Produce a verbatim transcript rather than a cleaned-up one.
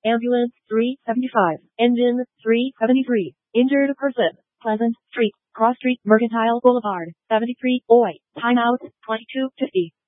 Ambulance three seventy-five. Engine three seventy-three. Injured person. Pleasant Street, Cross Street, Mercantile Boulevard, seventy-three, Oi. Timeout, twenty-two fifty.